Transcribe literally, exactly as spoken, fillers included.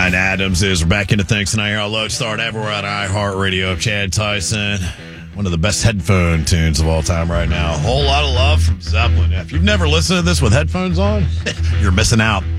Ryan Adams is. We're back into things tonight here on Lodestar everywhere on iHeartRadio. Chad Tyson, one of the best headphone tunes of all time right now. A whole lot of love from Zeppelin. If you've never listened to this with headphones on, you're missing out.